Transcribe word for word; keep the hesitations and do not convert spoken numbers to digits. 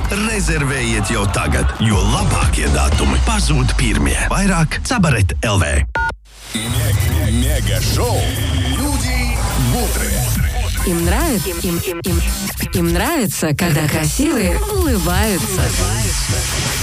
Rezervējiet jau tagad, jo labākie datumi pazūd pirmie. Vairāk cabaret L V. Мега-шоу. Люди бодрые. Им нравится, им, им, им, им нравится, когда красивые улыбаются.